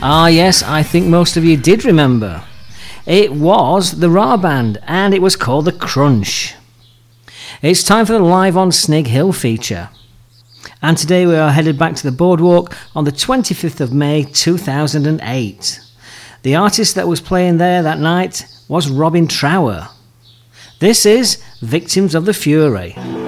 Ah yes, I think most of you did remember. It was the Ra Band, and it was called The Crunch. It's time for the Live on Snig Hill feature. And today we are headed back to the boardwalk on the 25th of May 2008. The artist that was playing there that night was Robin Trower. This is Victims of the Fury.